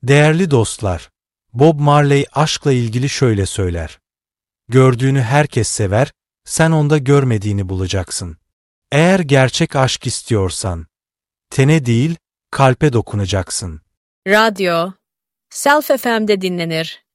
Değerli dostlar, Bob Marley aşkla ilgili şöyle söyler: gördüğünü herkes sever, sen onda görmediğini bulacaksın. Eğer gerçek aşk istiyorsan, tene değil, kalpe dokunacaksın. Radyo, Self FM'de dinlenir.